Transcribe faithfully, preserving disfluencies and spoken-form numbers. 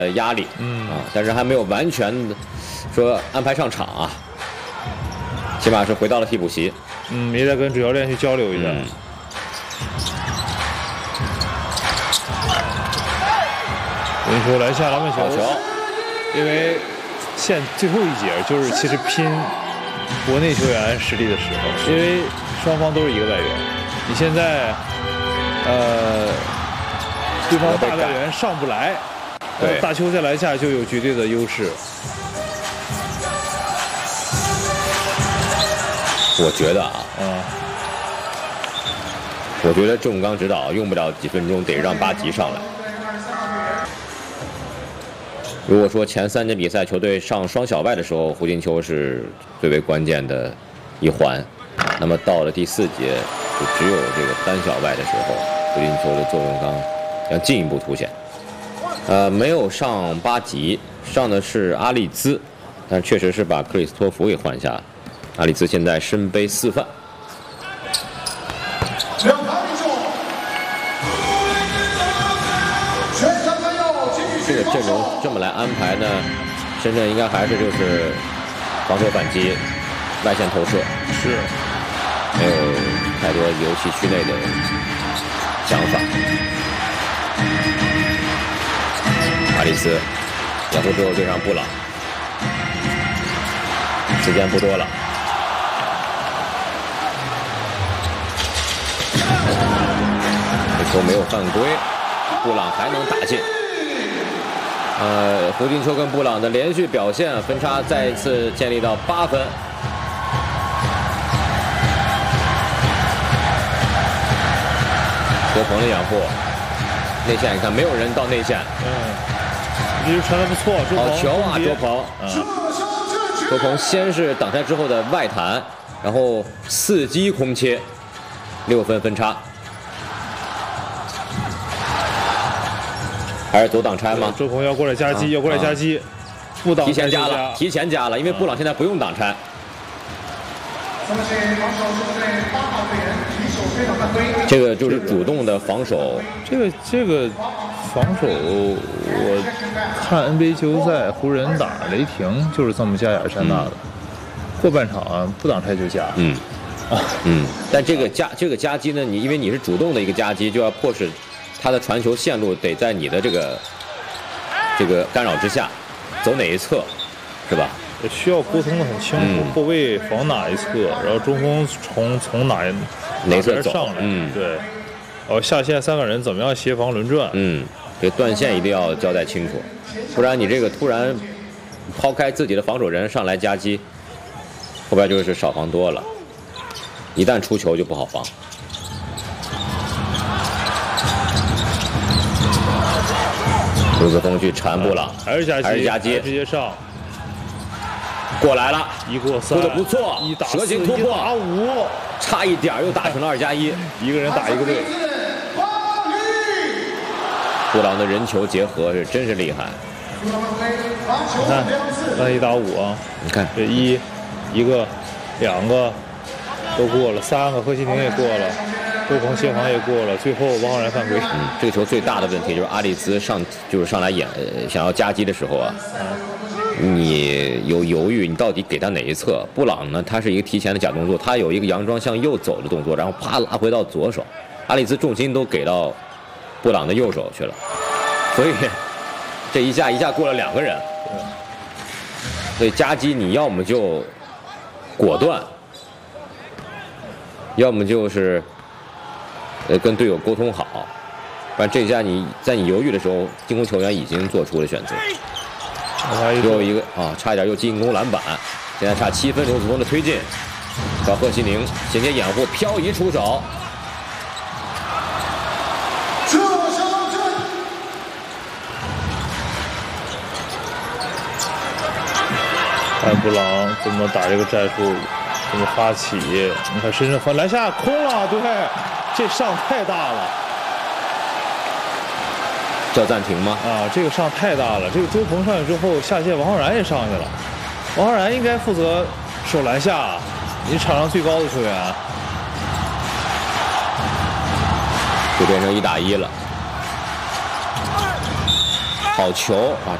呃压力，嗯啊，但是还没有完全说安排上场啊，起码是回到了替补席。 嗯，也得跟主教练去交流一下。嗯人球篮下篮板球，因为现最后一节就是其实拼国内球员实力的时候，因为双方都是一个外援，你现在呃对方大外援上不来， 对大球在篮下就有绝对的优势。 我觉得啊， 啊、嗯， 我觉得郑刚指导用不了几分钟，得让巴吉上来。如果说前三节比赛球队上双小外的时候，胡金秋是最为关键的一环，那么到了第四节，就只有这个单小外的时候，胡金秋的作用刚将进一步凸显。呃，没有上巴吉，上的是阿利兹，但确实是把克里斯托弗给换下了。阿里兹现在身背四犯。这个阵容这么来安排呢，深圳应该还是就是防守反击、外线投射， 是没有太多游戏区内的想法。阿里斯掩护之后对上布朗，时间不多了。这球没有犯规，布朗还能打进。呃，胡金秋跟布朗的连续表现，分差再一次建立到八分。多鹏的掩护，内线你看没有人到内线。 嗯，这就传的不错。 好球啊，周鹏！嗯，周鹏先是挡拆之后的外弹，然后伺机空切，六分分差。还是左挡拆吗？ 周鹏要过来夹击，啊、要过来夹击，不挡提前加了，提前加了，因为布朗现在不用挡拆。这个就是主动的防守。 这个这个防守，我看 N B A 季后赛湖人打雷霆就是这么加亚历山大的，嗯、过半场啊不挡拆就加。 嗯，啊嗯，但这个夹这个夹击呢，你因为你是主动的一个夹击，就要迫使他的传球线路得在你的这个这个干扰之下，走哪一侧，是吧？ 需要沟通的很清楚，嗯、后卫防哪一侧，然后中锋从从哪哪侧上来，嗯，对，然后下线三个人怎么样协防轮转， 嗯，这断线一定要交代清楚，不然你这个突然抛开自己的防守人上来夹击，后边就是少防多了，一旦出球就不好防。卢子峰去缠布朗， 还是夹击， 还是夹击， 直接上。 过来了， 一过三， 过得不错， 一打蛇形突破， 打五， 差一点又打成了二加一， 一个人打一个队。 布朗的人球结合是真是厉害。 你看，三一打五啊， 你看这一，一个，两个都过了，三个贺西宁也过了，周鹏协防也过了，最后王浩然犯规。 嗯，这个球最大的问题就是阿里兹上就是上来演想要夹击的时候啊。嗯你有犹豫，你到底给他哪一侧？布朗呢？他是一个提前的假动作，他有一个佯装向右走的动作，然后啪拉回到左手，阿里兹重心都给到布朗的右手去了，所以这一下一下过了两个人。所以夹击你要么就果断，要么就是呃跟队友沟通好，不然这一下你在你犹豫的时候，进攻球员已经做出了选择。又一个啊，差一点又进攻篮板，现在差七分，刘子峰的推进，到贺西宁衔接掩护，漂移出手。 看布朗怎么打这个战术，怎么发起？你看深圳翻篮下空了，对，这上太大了。 叫暂停吗？ 啊，这个上太大了。这个周鹏上去之后，下线王浩然也上去了。王浩然应该负责守篮下，你场上最高的球员， 就变成一打一了。 好球啊！